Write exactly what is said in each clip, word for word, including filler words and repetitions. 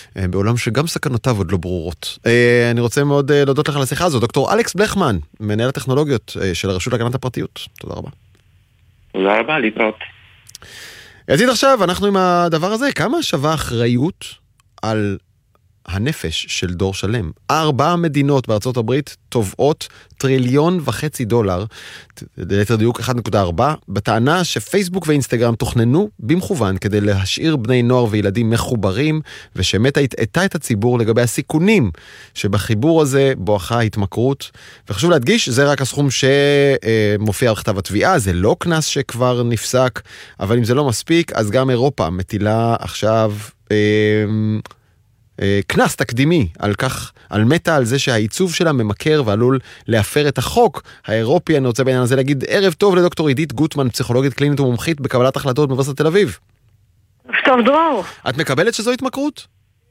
בעולם שגם סכנותיו עוד לא ברורות. אני רוצה מאוד להודות לך על השיחה הזו, דוקטור אלכס בלחמן, מנהל הטכנולוגיות של הרשות להגנת הפרטיות. תודה רבה. תודה רבה, להתראות. יזיד עכשיו, אנחנו עם הדבר הזה, כמה שווה אחריות על הנפש של דור שלם? ארבע מדינות בארצות הברית תובעות טריליון וחצי דולר, ליתר דיוק אחת נקודה ארבע, בטענה שפייסבוק ואינסטגרם תוכננו במכוון כדי להשאיר בני נוער וילדים מחוברים, ושמתה הטעתה את הציבור לגבי הסיכונים שבחיבור הזה בואכה התמכרות. וחשוב להדגיש, זה רק הסכום שמופיע על כתב התביעה, זה לא קנס שכבר נפסק, אבל אם זה לא מספיק, אז גם אירופה מטילה עכשיו כנס תקדימי על כך, על מתה, על זה שהעיצוב שלה ממכר ועלול להפר את החוק האירופי. אני רוצה בעניין הזה להגיד ערב טוב לדוקטור עידית גוטמן, פסיכולוגית קלינית ומומחית בקבלת החלטות באוניברסיטת תל אביב. טוב דרור. את מקבלת שזו התמכרות?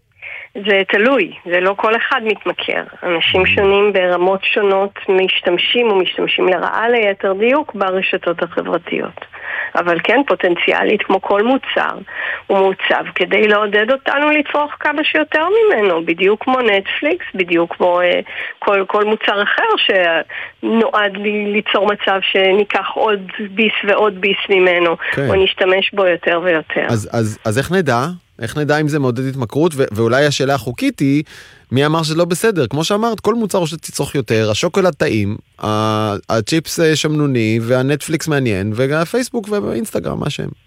זה תלוי, זה לא כל אחד מתמכר. אנשים שונים ברמות שונות משתמשים ומשתמשים לרעה ליתר דיוק ברשתות החברתיות. אבל כן, פוטנציאלית, כמו כל מוצר, הוא מעוצב כדי לעודד אותנו לצרוך כמה שיותר ממנו, בדיוק כמו נטפליקס, בדיוק כמו אה, כל, כל מוצר אחר שנועד לי, ליצור מצב שניקח עוד ביס ועוד ביס ממנו, כן. או נשתמש בו יותר ויותר. אז, אז, אז איך נדע? איך נדע אם זה מעודד התמכרות? ו- ואולי השאלה החוקית היא, מי אמר שזה לא בסדר? כמו שאמרת, כל מוצר שתצרוך יותר, השוקולד טעים, הצ'יפס שמנוני, והנטפליקס מעניין, והפייסבוק והאינסטגרם, מה שהם.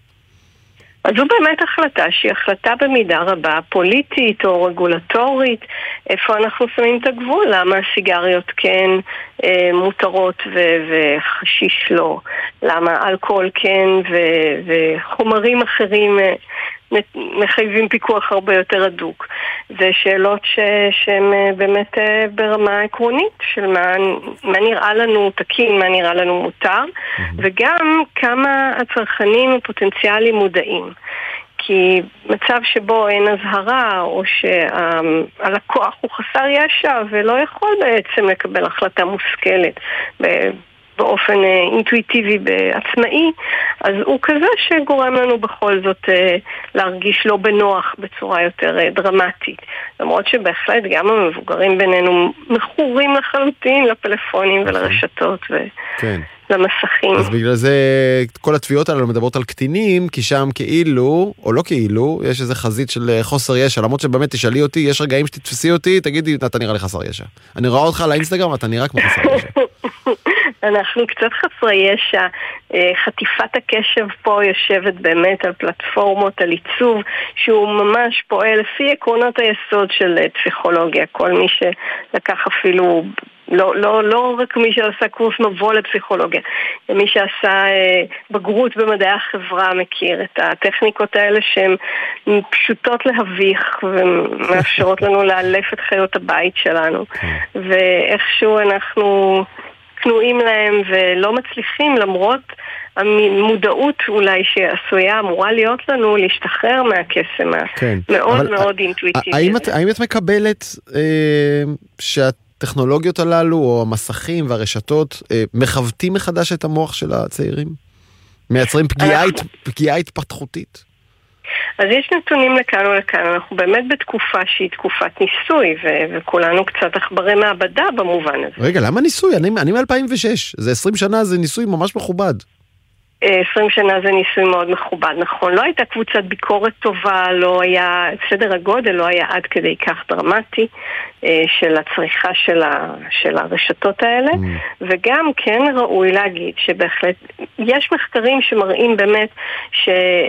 אז זו באמת החלטה שהיא החלטה במידה רבה פוליטית או רגולטורית, איפה אנחנו שמים את הגבול, למה הסיגריות כן אה, מותרות ו- וחשיש לא, למה אלכוהול כן ו- וחומרים אחרים אה, מחייבים פיקוח הרבה יותר הדוק. זה שאלות ש- שהן באמת ברמה עקרונית של מה, מה נראה לנו תקין, מה נראה לנו מותר, mm-hmm. וגם כמה הצרכנים הפוטנציאליים מודעים. כי מצב שבו אין הזהרה או שהלקוח הוא חסר ישע ולא יכול בעצם לקבל החלטה מושכלת ב- באופן אינטואיטיבי בעצמאי, אז הוא כזה שגורם לנו בכל זאת להרגיש לא בנוח בצורה יותר דרמטית. למרות שבהחלט גם המבוגרים בינינו מכורים לחלוטין לפלאפונים ולרשתות ולמסכים. אז בגלל זה כל התביעות האלה מדברות על קטינים, כי שם כאילו, או לא כאילו, יש איזה חזית של חוסר ישע, למרות שבאמת תשאלי אותי, יש רגעים שתתפסי אותי, תגידי, אתה נראה לי חסר ישע. אני רואה אותך על האינסטגרם, אתה נראה כמו חסר ישע. אנחנו קצת חסרי ישע, חטיפת הקשב פה יושבת באמת על פלטפורמות, על עיצוב, שהוא ממש פועל לפי עקרונות היסוד של פסיכולוגיה. כל מי שלקח אפילו, לא, לא, לא רק מי שעשה קורס מבוא לפסיכולוגיה, מי שעשה בגרות במדעי החברה מכיר את הטכניקות האלה שהן פשוטות להביך ומאפשרות לנו לאלף את חיות הבית שלנו. ואיכשהו אנחנו כנועים להם ולא מצליחים, למרות המודעות אולי שעשויה אמורה להיות לנו להשתחרר מהקסם המאוד מאוד אינטואיטיבי. האם את, האם את מקבלת אה, שהטכנולוגיות הללו או המסכים והרשתות אה, מכוותים מחדש את המוח של הצעירים? מייצרים פגיעה, אנחנו... פגיעה התפתחותית? אז יש נתונים לכאן ולכאן, אנחנו באמת בתקופה שהיא תקופת ניסוי, ו- וכולנו קצת אחברי מעבדה במובן הזה. רגע, למה ניסוי? אני, אני מ-אלפיים ושש, זה עשרים שנה, זה ניסוי ממש מכובד. עשרים שנה זה ניסוי מאוד מכובד, נכון. לא הייתה קבוצת ביקורת טובה, לא היה, סדר הגודל לא היה עד כדי כך דרמטי של הצריכה של, ה, של הרשתות האלה, mm. וגם כן ראוי להגיד שבהחלט יש מחקרים שמראים באמת ש...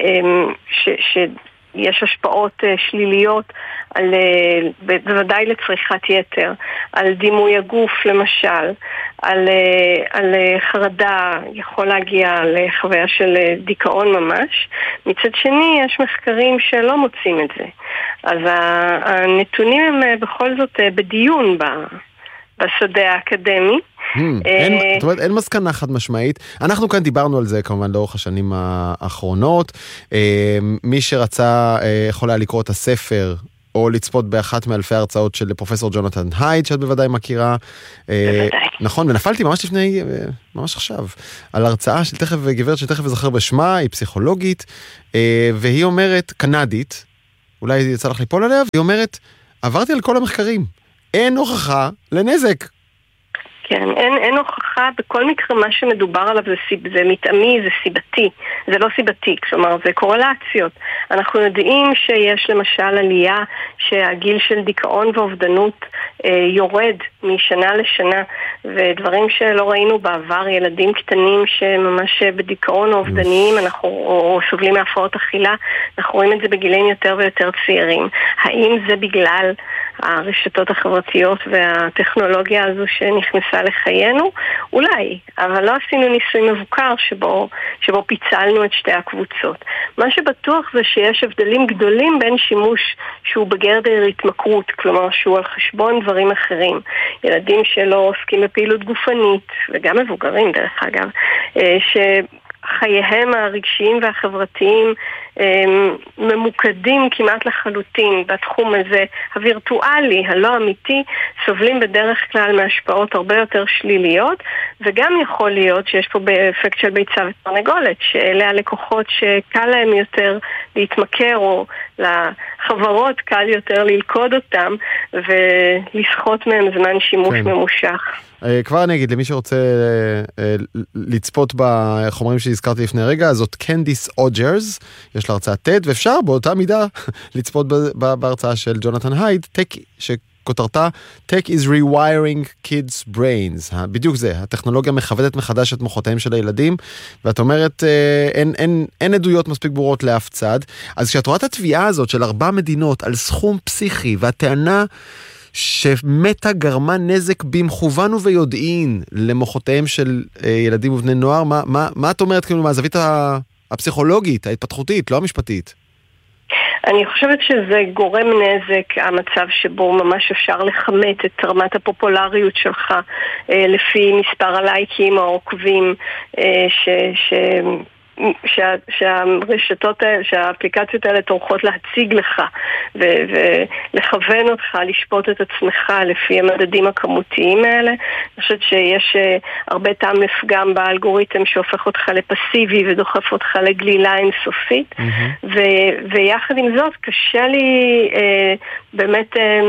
ש, ש יש השפעות שליליות על, בוודאי לצריכת יתר, על דימוי הגוף למשל, על, על חרדה, יכול להגיע לחוויה של דיכאון ממש. מצד שני, יש מחקרים שלא מוצאים את זה. אז הנתונים הם בכל זאת בדיון בשדה האקדמי. זאת אומרת, אין מסקנה חד משמעית. אנחנו כאן דיברנו על זה כמובן לאורך השנים האחרונות. מי שרצה יכול היה לקרוא את הספר או לצפות באחת מאלפי הרצאות של פרופסור ג'ונתן הייד, שאת בוודאי מכירה. נכון, ונפלתי ממש לפני, ממש עכשיו, על הרצאה של תכף גברת שתכף אזכר בשמה, היא פסיכולוגית, והיא אומרת, קנדית, אולי יצא לך ליפול עליה, והיא אומרת, עברתי על כל המחקרים, אין הוכחה לנזק. כן, אין, אין הוכחה, בכל מקרה מה שמדובר עליו זה, סיב, זה מתאמי, זה סיבתי, זה לא סיבתי, כלומר זה קורלציות. אנחנו יודעים שיש למשל עלייה שהגיל של דיכאון ואובדנות אה, יורד משנה לשנה, ודברים שלא ראינו בעבר, ילדים קטנים שממש בדיכאון או אובדניים, אנחנו, או, או סובלים מהפרעות אכילה, אנחנו רואים את זה בגילים יותר ויותר צעירים. האם זה בגלל הרשתות החברתיות והטכנולוגיה הזו שנכנסה לחיינו? אולי, אבל לא עשינו ניסוי מבוקר שבו, שבו פיצלנו את שתי הקבוצות. מה שבטוח זה שיש הבדלים גדולים בין שימוש שהוא בגדר התמכרות, כלומר שהוא על חשבון דברים אחרים. ילדים שלא עוסקים בפעילות גופנית, וגם מבוגרים דרך אגב, ש... חייהם הרגשיים והחברתיים ממוקדים כמעט לחלוטין בתחום הזה הווירטואלי, הלא אמיתי, סובלים בדרך כלל מהשפעות הרבה יותר שליליות, וגם יכול להיות שיש פה באפקט של ביצה ותרנגולת, שאלה הלקוחות שקל להם יותר להתמכר, או לחברות קל יותר ללכוד אותם ולסחוט מהם זמן שימוש כן. ממושך. כבר אני אגיד, למי שרוצה לצפות בחומרים שהזכרתי לפני רגע, זאת קנדיס אוג'רס, יש לה הרצאה טד, ואפשר באותה מידה לצפות בהרצאה של ג'ונתן הייד, שכותרתה Tech is rewiring kids' brains. בדיוק זה, הטכנולוגיה מכוותת מחדש את מוחותיהם של הילדים, ואת אומרת, אין, אין, אין עדויות מספיק ברורות לאף צד. אז כשאת רואה את התביעה הזאת של ארבע מדינות על סכום פסיכי, והטענה שמתה גרמה נזק במכוון וביודעין למוחותיהם של ילדים ובני נוער, מה, מה, מה את אומרת כאילו מהזווית הפסיכולוגית, ההתפתחותית, לא המשפטית? אני חושבת שזה גורם נזק, המצב שבו ממש אפשר לחמת את רמת הפופולריות שלך לפי מספר הלייקים או העוקבים ש... ש... שה, שהרשתות, שהאפליקציות האלה תורכות להציג לך ו- ולכוון אותך, לשפוט את עצמך לפי המדדים הכמותיים האלה. אני חושבת שיש הרבה טעם לפגם באלגוריתם שהופך אותך לפסיבי ודוחף אותך לגלילה אינסופית. Mm-hmm. ו- ויחד עם זאת קשה לי אה, באמת אה,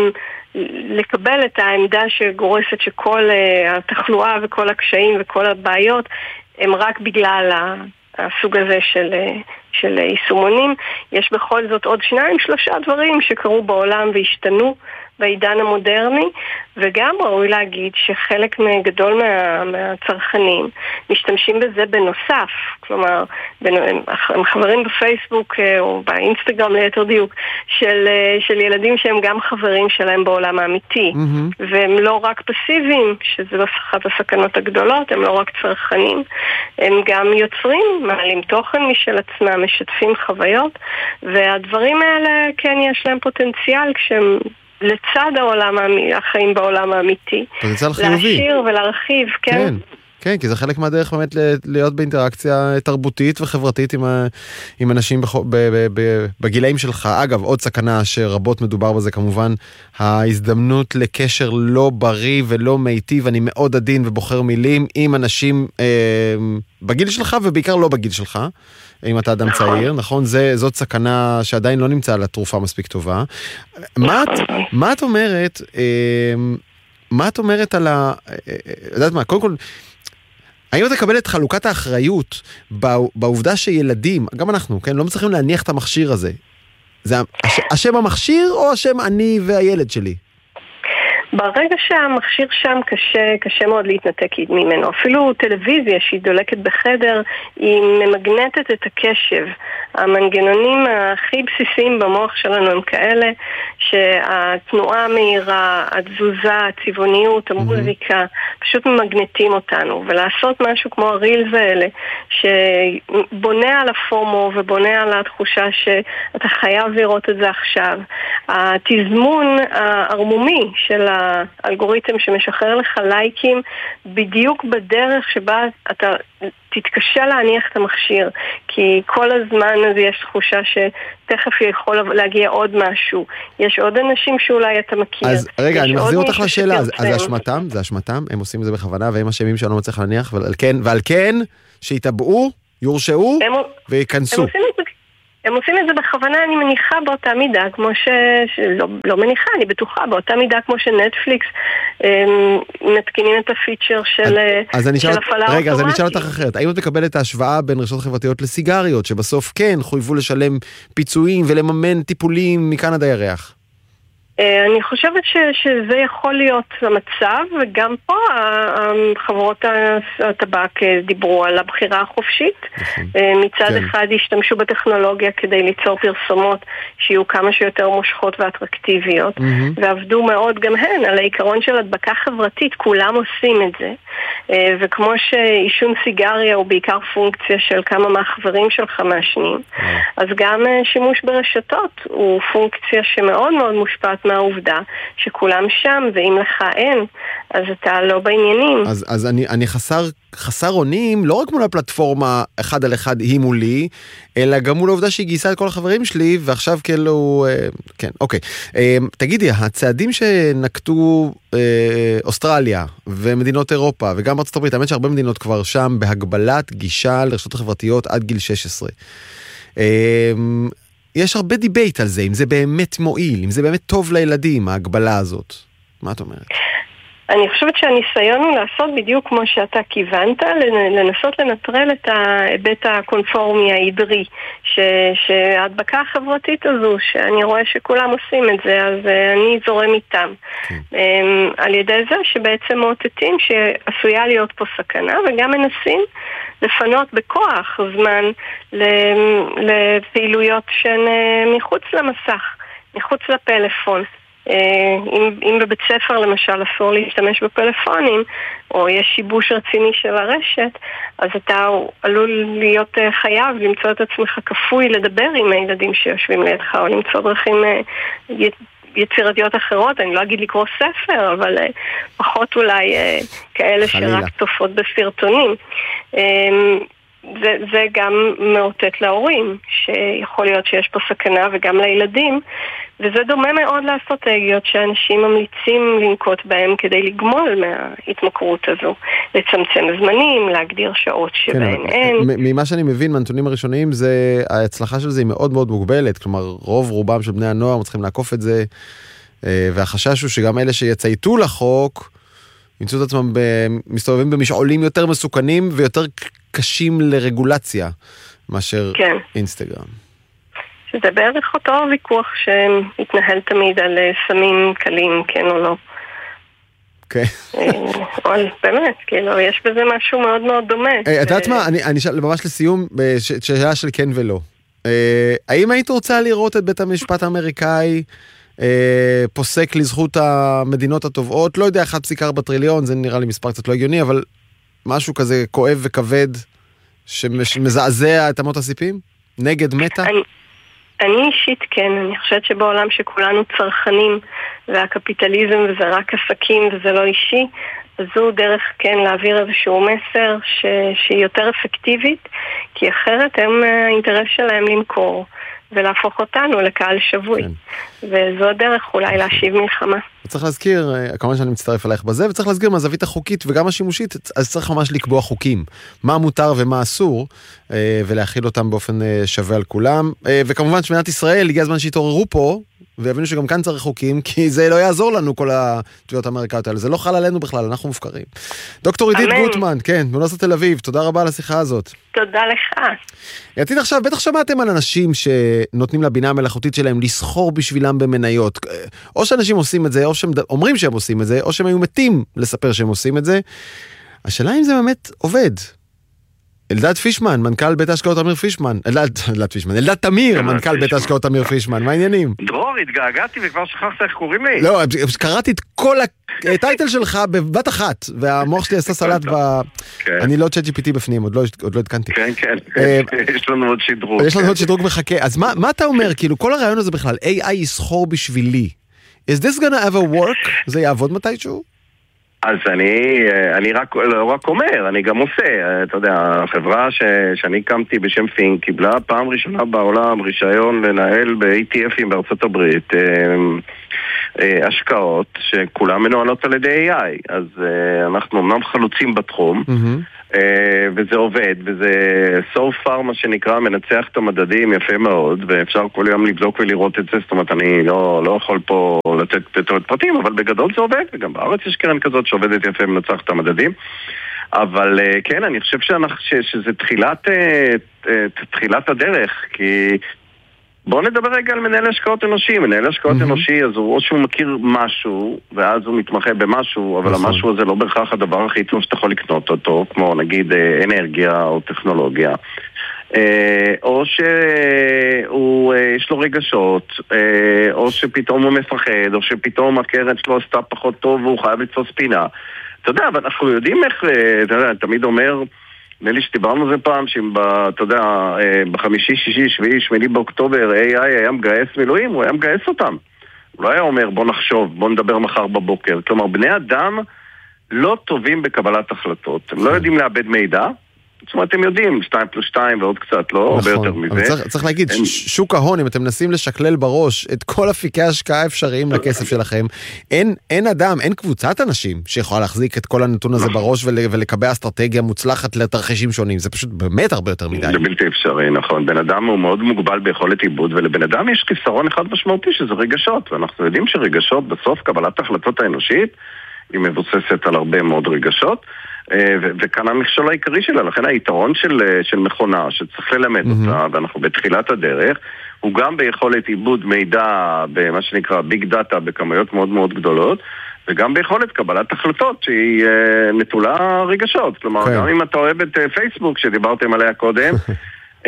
לקבל את העמדה שגורסת שכל אה, התחלואה וכל הקשיים וכל הבעיות הם רק בגלל ה... הסוג הזה של, של יישומונים. יש בכל זאת עוד שניים, שלושה דברים שקרו בעולם והשתנו בעידן המודרני, וגם ראוי להגיד שחלק גדול מה, מהצרכנים משתמשים בזה בנוסף. כלומר, הם חברים בפייסבוק או באינסטגרם ליתר דיוק של, של ילדים שהם גם חברים שלהם בעולם האמיתי, mm-hmm. והם לא רק פסיביים, שזה לא אחת הסכנות הגדולות, הם לא רק צרכנים, הם גם יוצרים, מעלים תוכן משל עצמם, משתפים חוויות, והדברים האלה כן יש להם פוטנציאל כשהם לצד העולם, החיים בעולם האמיתי. פוטנציאל חיובי. להשאיר ולהרחיב, כן. כן. כן, כי זה חלק מהדרך באמת להיות באינטראקציה תרבותית וחברתית עם, ה, עם אנשים בח, ב, ב, ב, בגילאים שלך. אגב, עוד סכנה שרבות מדובר בזה כמובן, ההזדמנות לקשר לא בריא ולא מיטיב, אני מאוד עדין ובוחר מילים, עם אנשים אה, בגיל שלך ובעיקר לא בגיל שלך, אם אתה אדם צעיר, נכון? זה, זאת סכנה שעדיין לא נמצא על התרופה מספיק טובה. מה את, מה את אומרת, אה, מה את אומרת על ה... יודעת מה, קודם כל, האם אתה תקבל את חלוקת האחריות בעובדה שילדים, גם אנחנו, כן, לא מצליחים להניח את המכשיר הזה? זה השם המכשיר או השם אני והילד שלי? ברגע שהמכשיר שם קשה, קשה מאוד להתנתק ממנו. אפילו טלוויזיה שהיא דולקת בחדר, היא ממגנטת את הקשב. המנגנונים הכי בסיסיים במוח שלנו הם כאלה, שהתנועה המהירה, התזוזה, הצבעוניות, המוזיקה, פשוט ממגנטים אותנו. ולעשות משהו כמו הרילס האלה, שבונה על הפורמו ובונה על התחושה שאתה חייב לראות את זה עכשיו. התזמון הערמומי של האלגוריתם שמשחרר לך לייקים בדיוק בדרך שבה אתה תתקשה להניח את המכשיר, כי כל הזמן הזה יש תחושה שתכף יכול להגיע עוד משהו. יש עוד אנשים שאולי אתה מכיר. אז רגע, אני מחזיר אותך לשאלה, אז זה אשמתם? זה אשמתם? הם עושים את זה בכוונה והם אשמים שאני לא מצליח להניח, ועל כן, ועל כן, שיתבעו, יורשעו ויכנסו. הם עושים את זה הם עושים את זה בכוונה, אני מניחה באותה מידה, כמו ש... לא, לא מניחה, אני בטוחה, באותה מידה כמו שנטפליקס מתקינים את הפיצ'ר של, אז, אז של הפעלה אוטומטית. רגע, אז אני אשאל אותך אחרת. האם את מקבלת את ההשוואה בין רשתות חברתיות לסיגריות, שבסוף כן חויבו לשלם פיצויים ולממן טיפולים מכאן עד הירח? אני חושבת ש, שזה יכול להיות המצב, וגם פה חברות הטבק דיברו על הבחירה החופשית. מצד כן. אחד השתמשו בטכנולוגיה כדי ליצור פרסומות שיהיו כמה שיותר מושכות ואטרקטיביות, mm-hmm. ועבדו מאוד גם הן על העיקרון של הדבקה חברתית, כולם עושים את זה. וכמו שעישון סיגריה הוא בעיקר פונקציה של כמה מהחברים שלך מעשנים, mm-hmm. אז גם שימוש ברשתות הוא פונקציה שמאוד מאוד מושפעת מהעובדה שכולם שם, ואם לך אין, אז אתה לא בעניינים. אז, אז אני, אני חסר, חסר אונים, לא רק מול הפלטפורמה אחד על אחד היא מולי, אלא גם מול העובדה שהיא גייסה את כל החברים שלי, ועכשיו כאילו, כן, אוקיי. תגידי, הצעדים שנקטו אוסטרליה ומדינות אירופה, וגם ארצות הברית, האמת שהרבה מדינות כבר שם, בהגבלת גישה לרשתות החברתיות עד גיל שש עשרה. יש הרבה דיבייט על זה, אם זה באמת מועיל, אם זה באמת טוב לילדים, ההגבלה הזאת. מה את אומרת? אני חושבת שהניסיון הוא לעשות בדיוק כמו שאתה כיוונת, לנסות לנטרל את ההיבט הקונפורמי העדרי, שההדבקה החברתית הזו, שאני רואה שכולם עושים את זה, אז אני זורם איתם. על ידי זה שבעצם מאותתים שעשויה להיות פה סכנה, וגם מנסים לפנות בכוח זמן לפעילויות שהן מחוץ למסך, מחוץ לפלאפון. אם, אם בבית ספר למשל אסור להשתמש בפלאפונים, או יש שיבוש רציני של הרשת, אז אתה עלול להיות חייב למצוא את עצמך כפוי לדבר עם הילדים שיושבים לידך, או למצוא דרכים יצירתיות אחרות. אני לא אגיד לקרוא ספר, אבל פחות אולי כאלה חלילה. שרק צופות בסרטונים. זה, זה גם מאותת להורים, שיכול להיות שיש פה סכנה, וגם לילדים, וזה דומה מאוד לאסטרטגיות שאנשים ממליצים לנקוט בהם כדי לגמול מההתמכרות הזו. לצמצם זמנים, להגדיר שעות שבהן כן, אין. ממה שאני מבין מהנתונים הראשוניים, זה, ההצלחה של זה היא מאוד מאוד מוגבלת, כלומר רוב רובם של בני הנוער צריכים לעקוף את זה, והחשש הוא שגם אלה שיצייתו לחוק, ימצאו את עצמם מסתובבים במשעולים יותר מסוכנים ויותר קשים לרגולציה מאשר כן. אינסטגרם. שזה בערך אותו ויכוח שמתנהל תמיד על סמים קלים, כן או לא. כן. אבל באמת, כאילו, יש בזה משהו מאוד מאוד דומה. את יודעת מה, אני אשאל ממש לסיום, שאלה של כן ולא. האם היית רוצה לראות את בית המשפט האמריקאי פוסק לזכות המדינות הטובות? לא יודע, אחת נקודה ארבע טריליון, זה נראה לי מספר קצת לא הגיוני, אבל משהו כזה כואב וכבד שמזעזע את אמות הסיפים? נגד מטה? אני, אני אישית כן, אני חושבת שבעולם שכולנו צרכנים והקפיטליזם וזה רק עסקים וזה לא אישי, אז זו דרך כן להעביר איזשהו מסר ש, שהיא יותר אפקטיבית, כי אחרת הם האינטרס שלהם למכור ולהפוך אותנו לקהל שבוי. כן. וזו הדרך אולי להשיב מלחמה. צריך להזכיר, כמובן שאני מצטרף עלייך בזה, וצריך להזכיר מהזווית החוקית וגם השימושית, אז צריך ממש לקבוע חוקים. מה מותר ומה אסור, ולהכיל אותם באופן שווה על כולם. וכמובן שמדינת ישראל, הגיע הזמן שהתעוררו פה, ויבינו שגם כאן צריך חוקים, כי זה לא יעזור לנו כל התביעות האמריקאיות האלה. זה לא חל עלינו בכלל, אנחנו מופקרים. דוקטור עידית גוטמן, כן, באוניברסיטת תל אביב, תודה רבה על השיחה הזאת. תודה לך. יתיד עכשיו, בטח שמעתם על אנשים שנותנים לבינה המלאכותית שלהם לסחור בשבילם במניות. או שאנשים עושים את זה, או שהם אומרים שהם עושים את זה, או שהם היו מתים לספר שהם עושים את זה. השאלה אם זה באמת עובד. אלדד פישמן, מנכ"ל בית ההשקעות אמיר פישמן, אלדד, אלדד פישמן, אלדד תמיר, מנכ"ל בית ההשקעות אמיר פישמן, מה העניינים? דרור, התגעגעתי וכבר שכחת איך קוראים לי. לא, קראתי את כל הטייטל שלך בבת אחת, והמוח שלי עשה סלט ב... אני לא צ'אט ג'י פי טי בפנים, עוד לא התקנתי. כן, כן, יש לנו עוד שדרוג. יש לנו עוד שדרוג מחכה, אז מה אתה אומר, כאילו, כל הרעיון הזה בכלל, איי איי יסחור בשבילי, is this gonna ever work? זה יעבוד מתישהו? אז אני, אני רק, לא רק אומר, אני גם עושה, אתה יודע, החברה ש, שאני הקמתי בשם פינק קיבלה פעם ראשונה בעולם רישיון לנהל ב-אי טי אפים בארצות הברית, השקעות שכולם מנוהלות על ידי איי איי, אז אנחנו אמנם חלוצים בתחום, וזה עובד, וזה so far מה שנקרא מנצח את המדדים יפה מאוד, ואפשר כל יום לבדוק ולראות את זה, זאת אומרת אני לא, לא יכול פה לתת פתרונות פרטים, אבל בגדול זה עובד, וגם בארץ יש קרן כזאת שעובדת יפה ומנצח את המדדים, אבל כן, אני חושב שאנחנו, שזה תחילת, תחילת הדרך, כי בואו נדבר רגע על מנהל השקעות אנושי. מנהל השקעות mm-hmm. אנושי, אז הוא או שהוא מכיר משהו, ואז הוא מתמחה במשהו, אבל נכון. המשהו הזה לא בהכרח הדבר הכי טוב שאתה יכול לקנות אותו, כמו נגיד אנרגיה או טכנולוגיה. או שהוא, יש לו רגשות, או שפתאום הוא מפחד, או שפתאום הקרן שלו עשתה פחות טוב והוא חייב לתפוס פינה. אתה יודע, אבל אנחנו יודעים איך, אתה יודע, תמיד אומר, נראה לי שדיברנו זה פעם, שאתה יודע, בחמישי, שישי, שביעי, שמיני באוקטובר, איי איי היה מגייס מילואים, הוא היה מגייס אותם. הוא לא היה אומר, בוא נחשוב, בוא נדבר מחר בבוקר. כלומר, בני אדם לא טובים בקבלת החלטות. הם לא יודעים לאבד מידע. זאת אומרת, אתם יודעים, שתיים פלוס שתיים ועוד קצת, לא הרבה יותר מזה. צריך, צריך להגיד, הם... שוק ההון, אם אתם מנסים לשקלל בראש את כל אפיקי ההשקעה האפשריים לכסף שלכם, אין, אין אדם, אין קבוצת אנשים שיכולה להחזיק את כל הנתון הזה בראש ול, ולקבע אסטרטגיה מוצלחת לתרחישים שונים. זה פשוט באמת הרבה יותר מדי. זה בלתי אפשרי, נכון. בן אדם הוא מאוד מוגבל ביכולת עיבוד, ולבן אדם יש חיסרון אחד משמעותי, שזה רגשות. ואנחנו יודעים שרגשות, בסוף קבלת ההחלטות האנושית, היא מבוססת על הרבה מאוד רגשות. וכאן המכשול העיקרי שלה, לכן היתרון של, של מכונה שצריך ללמד mm-hmm. אותה, ואנחנו בתחילת הדרך, הוא גם ביכולת עיבוד מידע במה שנקרא ביג דאטה בכמויות מאוד מאוד גדולות, וגם ביכולת קבלת החלטות שהיא uh, נטולה רגשות. כלומר, okay. גם אם אתה אוהב את uh, פייסבוק שדיברתם עליה קודם, uh,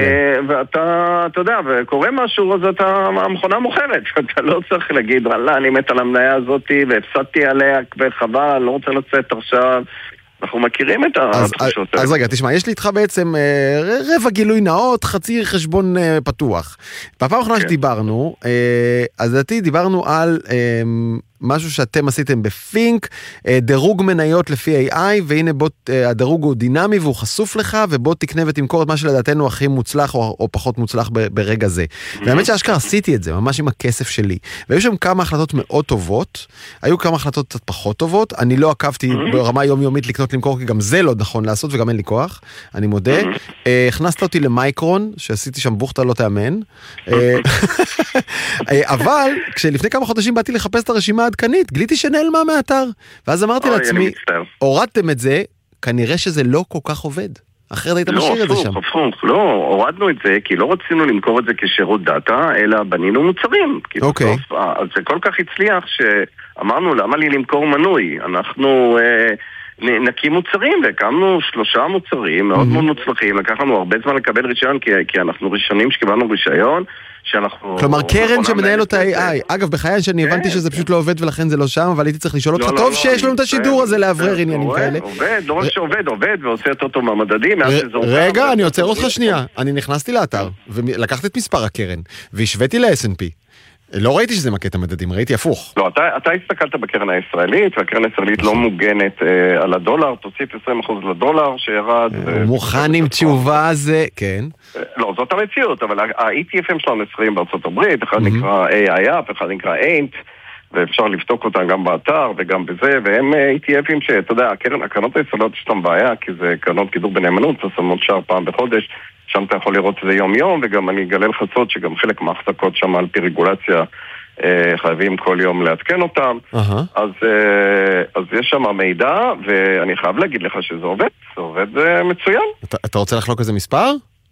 ואתה, אתה יודע, וקורה משהו, אז אתה, המכונה מוכרת. אתה לא צריך להגיד, וואלה, אני מת על המניה הזאת, והפסדתי עליה, וחבל, לא רוצה לצאת עכשיו. אנחנו מכירים את התחושות האלה. אז רגע, תשמע, יש לי איתך בעצם רבע גילוי נאות, חצי חשבון פתוח. בפעם האחרונה שדיברנו, אז לדעתי דיברנו על משהו שאתם עשיתם בפינק, דירוג מניות לפי איי איי, והנה בוא, הדירוג הוא דינמי והוא חשוף לך, ובוא תקנה ותמכור את מה שלדעתנו הכי מוצלח או, או פחות מוצלח ברגע זה. והאמת שהאשכרה עשיתי את זה, ממש עם הכסף שלי. והיו שם כמה החלטות מאוד טובות, היו כמה החלטות קצת פחות טובות, אני לא עקבתי ברמה יומיומית לקנות למכור, כי גם זה לא נכון לעשות, וגם אין לי כוח, אני מודה. הכנסת אותי למייקרון, שעשיתי שם בוכתה לא תאמן, אבל כשלפני כמה חודשים באתי לחפש את הרשימה עדכנית, גיליתי שנעלמה מהאתר, ואז אמרתי לעצמי, הורדתם את זה, כנראה שזה לא כל כך עובד. אחרת היית משאיר את זה שם. לא, הורדנו את זה, כי לא רצינו למכור את זה כשירות דאטה, אלא בנינו מוצרים. אוקיי. אז זה כל כך הצליח שאמרנו, למה לי למכור מנוי? אנחנו נקים מוצרים, והקמנו שלושה מוצרים מאוד מאוד מוצלחים. לקח לנו הרבה זמן לקבל רישיון, כי אנחנו ראשונים שקיבלנו רישיון, שאנחנו... כלומר, קרן שמנהל אותה איי איי. אגב, בחיי שאני הבנתי שזה פשוט לא עובד ולכן זה לא שם, אבל הייתי צריך לשאול אותך, טוב שיש לנו את השידור הזה לעברר עניינים כאלה. עובד, לא רק שעובד, עובד, ועושה את אותו מהמדדים. רגע, אני עוצר אותך שנייה. אני נכנסתי לאתר, ולקחתי את מספר הקרן, והשוויתי ל-אס אנד פי. לא ראיתי שזה מכה את המדדים, ראיתי הפוך. לא, אתה, אתה הסתכלת בקרן הישראלית, והקרן הישראלית לא מוגנת אה, על הדולר, תוסיף עשרים אחוז לדולר שירד. הוא אה, מוכן עם תשובה זה, כן. אה, לא, זאת המציאות, אבל ה-אי טי אף-ים שלנו עשרים בארצות הברית, אחד mm-hmm. נקרא איי איי אף, אחד נקרא איינט, ואפשר לבדוק אותם גם באתר וגם בזה, והם אי טי אף-ים שאתה יודע, הקרן, הקרנות הישראליות יש להם בעיה, כי זה קרנות גידור בנאמנות, זה שמות שער פעם בחודש, שם אתה יכול לראות את זה יום יום, וגם אני אגלה לך סוד שגם חלק מההחזקות שם על פי רגולציה אה, חייבים כל יום לעדכן אותם. Uh-huh. אז, אה, אז יש שם מידע, ואני חייב להגיד לך שזה עובד, זה עובד אה, מצוין. אתה, אתה רוצה לחלוק איזה מספר?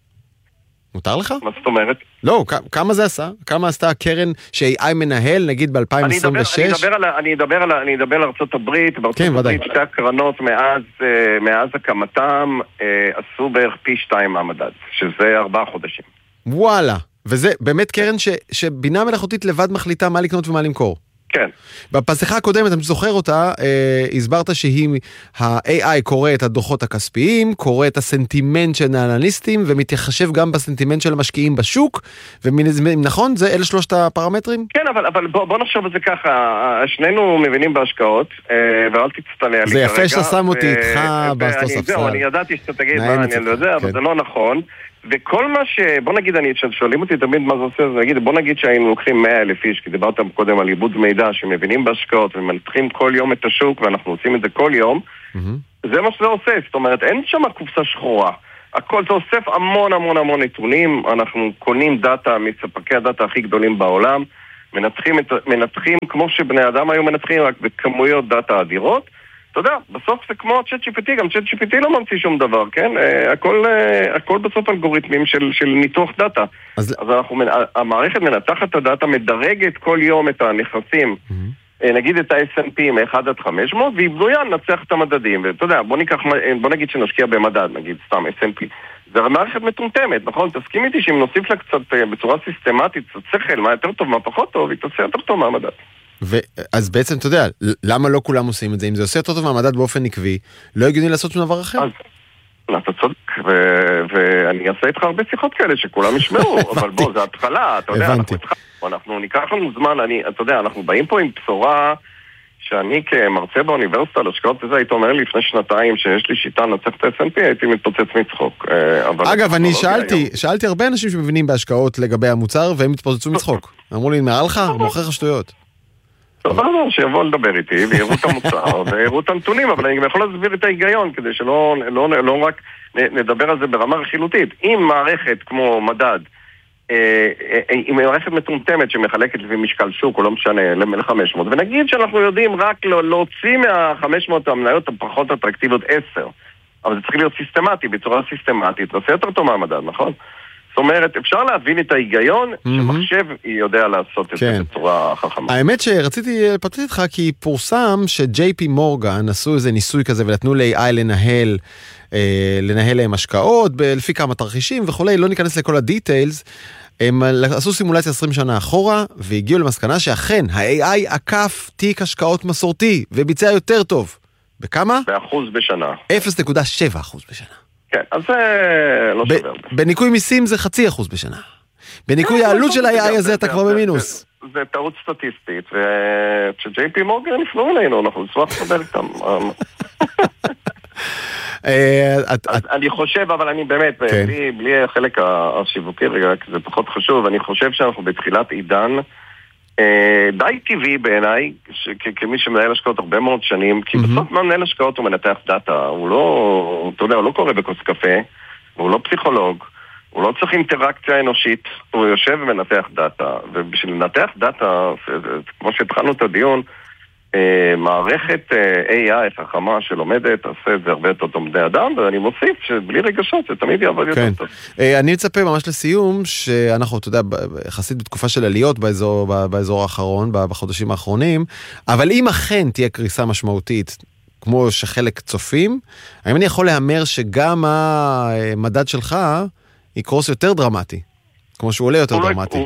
מותר לך? מה זאת אומרת? לא, כמה זה עשה? כמה עשתה הקרן ש-איי איי מנהל, נגיד ב-אלפיים עשרים ושש? אני אדבר על, אני אדבר על, אני אדבר על ארצות הברית, בארצות כן, הברית שתי הקרנות מאז, מאז הקמתם עשו בערך פי שתיים מהמדד, שזה ארבעה חודשים. וואלה, וזה באמת קרן ש, שבינה מלאכותית לבד מחליטה מה לקנות ומה למכור. כן. בפסחה הקודמת, אני זוכר אותה, אה, הסברת שהיא, ה-איי איי קורא את הדוחות הכספיים, קורא את הסנטימנט של האנליסטים, ומתחשב גם בסנטימנט של המשקיעים בשוק, ונכון? זה אלה שלושת הפרמטרים? כן, אבל, אבל בוא, בוא נחשוב את זה ככה, שנינו מבינים בהשקעות, אה, ואל תצטלע לי כרגע. זה יפה ששם אותי איתך בסטוס ספסל. זהו, אני ידעתי שאתה תגיד מה, אני לא יודע, אבל זה לא נכון. וכל מה ש... בוא נגיד, אני, שואלים אותי תמיד מה זה עושה, אז נגיד, בוא נגיד שהיינו לוקחים מאה אלף איש, כי דיברתם קודם על עיבוד מידע שמבינים בהשקעות ומנתחים כל יום את השוק, ואנחנו עושים את זה כל יום, mm-hmm. זה מה שזה עושה, זאת אומרת, אין שם קופסה שחורה. הכל זה אוסף המון המון המון נתונים, אנחנו קונים דאטה מספקי הדאטה הכי גדולים בעולם, מנתחים, את, מנתחים כמו שבני אדם היו מנתחים, רק בכמויות דאטה אדירות. אתה יודע, בסוף זה כמו צ'אט ג'י פי טי, גם צ'אט ג'י פי טי לא ממציא שום דבר, כן? הכל, הכל בסוף אלגוריתמים של, של ניתוח דאטה. אז, אז אנחנו, המערכת מנתחת את הדאטה, מדרגת כל יום את הנכסים, mm-hmm. נגיד את ה-אס אנד פי מ-אחד עד חמש מאות, והיא בנויה לנצח את המדדים. ואתה יודע, בוא ניקח, בוא נגיד שנשקיע במדד, נגיד סתם אס אנד פי. זה מערכת מטומטמת, נכון? תסכים איתי שאם נוסיף לה קצת בצורה סיסטמטית, קצת שכל, מה יותר טוב, מה פחות טוב, היא תעשה יותר טוב מהמדד. אז בעצם, אתה יודע, למה לא כולם עושים את זה? אם זה עושה יותר טוב מהמדד באופן עקבי, לא הגיוני לעשות שום דבר אחר? אז, אתה צודק, ואני אעשה איתך הרבה שיחות כאלה שכולם ישמעו, אבל בוא, זה התחלה, אתה יודע, אנחנו ניקח לנו זמן, אתה יודע, אנחנו באים פה עם בשורה שאני כמרצה באוניברסיטה להשקעות וזה, היית אומר לי לפני שנתיים שיש לי שיטה לנצח את ה-אס אנד פי, הייתי מתפוצץ מצחוק. אגב, אני שאלתי, שאלתי הרבה אנשים שמבינים בהשקעות לגבי המוצר, והם מתפוצצו מצחוק. אמרו לי, נראה לך? מוכר לך שטויות. טוב, לא, שיבוא לדבר איתי, ויראו את המוצר, ויראו את הנתונים, אבל אני גם יכול להסביר את ההיגיון, כדי שלא לא, לא רק נדבר על זה ברמה רכילותית. אם מערכת כמו מדד, עם מערכת מטומטמת שמחלקת לפי משקל שוק, או לא משנה, ל-חמש מאות, ונגיד שאנחנו יודעים רק להוציא מה-חמש מאות המניות הפחות אטרקטיביות עשר, אבל זה צריך להיות סיסטמטי, בצורה סיסטמטית, זה עושה יותר טוב מהמדד, נכון? זאת אומרת, אפשר להבין את ההיגיון שמחשב יודע לעשות את זה בצורה חכמה. האמת שרציתי לפתח איתך כי פורסם ש-ג'יי פי מורגן עשו איזה ניסוי כזה ונתנו ל-איי איי לנהל לנהל להם השקעות לפי כמה תרחישים וכולי, לא ניכנס לכל הדיטיילס. הם עשו סימולציה עשרים שנה אחורה והגיעו למסקנה שאכן ה-איי איי עקף תיק השקעות מסורתי וביצע יותר טוב. בכמה? באחוז בשנה. אפס נקודה שבע אחוז בשנה. כן, אז זה לא שווה הרבה. בניקוי מיסים זה חצי אחוז בשנה. בניקוי העלות של ה-איי איי הזה אתה כבר במינוס. זה טעות סטטיסטית, וכש-ג'יי פי מורגן נפנו אלינו, אנחנו נשמח לדבר איתם. אני חושב, אבל אני באמת, בלי החלק השיווקי רגע, כי זה פחות חשוב, אני חושב שאנחנו בתחילת עידן די טבעי בעיניי, כמי שמנהל השקעות הרבה מאוד שנים, כי בסוף מה מנהל השקעות הוא מנתח דאטה, הוא לא, אתה יודע, הוא לא קורא בכוס קפה, הוא לא פסיכולוג, הוא לא צריך אינטראקציה אנושית, הוא יושב ומנתח דאטה, ובשביל לנתח דאטה, כמו שהתחלנו את הדיון, מערכת איי איי חכמה שלומדת, תעשה את זה הרבה יותר טוב בני אדם, ואני מוסיף שבלי רגשות זה תמיד יעבוד יותר טוב. אני מצפה ממש לסיום, שאנחנו, אתה יודע, יחסית בתקופה של עליות באזור האחרון, בחודשים האחרונים, אבל אם אכן תהיה קריסה משמעותית, כמו שחלק צופים, האם אני יכול להאמר שגם המדד שלך יקרוס יותר דרמטי, כמו שהוא עולה יותר דרמטי?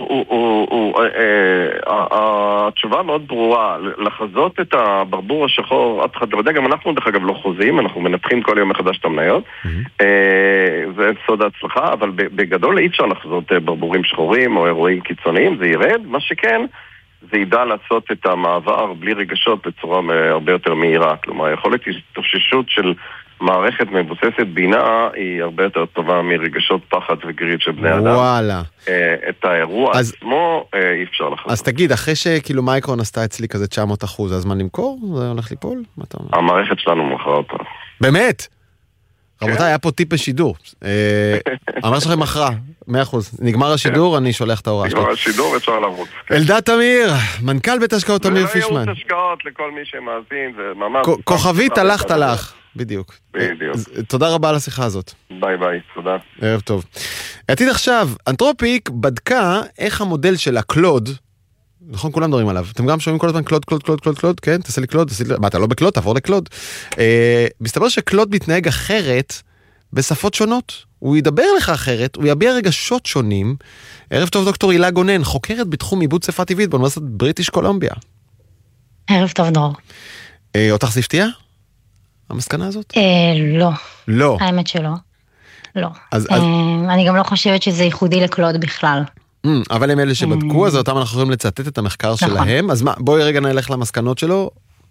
התשובה מאוד ברורה, לחזות את הברבור השחור, אתה יודע, גם אנחנו דרך אגב לא חוזים, אנחנו מנתחים כל יום מחדש את המניות, זה סוד ההצלחה, אבל בגדול אי אפשר לחזות ברבורים שחורים או אירועים קיצוניים, זה ירד, מה שכן, זה ידע לעשות את המעבר בלי רגשות בצורה הרבה יותר מהירה, כלומר, יכולת התאוששות של מערכת מבוססת בינה היא הרבה יותר טובה מרגשות פחד וגריד של בני אדם. וואלה. את האירוע אז, עצמו אי אפשר לחזור. אז תגיד, אחרי שכאילו מייקרון עשתה אצלי כזה תשע מאות אחוז, אז מה למכור? זה הולך ליפול? מה אתה אומר? המערכת שלנו מכרה אותה. באמת? רבותיי, היה פה טיפ בשידור. אמר שלכם מכרה, מאה אחוז. נגמר השידור, אני שולח את ההוראה. נגמר השידור, אפשר לעבוד. אלדד תמיר, מנכ"ל בית השקעות תמיר פישמן. זה לא ייעוץ השקעות לכל מי שמאזין, זה ממש... כוכבית הלכת לך. בדיוק. בדיוק. תודה רבה על השיחה הזאת. ביי ביי, תודה. ערב טוב. עתיד עכשיו, אנתרופיק בדקה איך המודל של הקלוד, נכון, כולם מדברים עליו, אתם גם שומעים כל הזמן קלוד, קלוד, קלוד, קלוד, קלוד, כן, תעשה לי קלוד, תעשה לי... מה, אתה לא בקלוד, תעבור לקלוד. אה, מסתבר שקלוד מתנהג אחרת בשפות שונות. הוא ידבר לך אחרת, הוא יביע רגשות שונים. ערב טוב דוקטור הילה גונן, חוקרת בתחום עיבוד שפה טבעית באוניברסיטת בריטיש קולומביה. ערב טוב דרור. אה, אותך זה הפתיע? המסקנה הזאת? אה, לא. לא. האמת שלא. לא. אז, אה, אז... אני גם לא חושבת שזה ייחודי לקלוד בכלל. אבל הם אלה שבדקו, אז אותם אנחנו יכולים לצטט את המחקר שלהם. אז מה, בואי רגע נלך למסקנות שלו.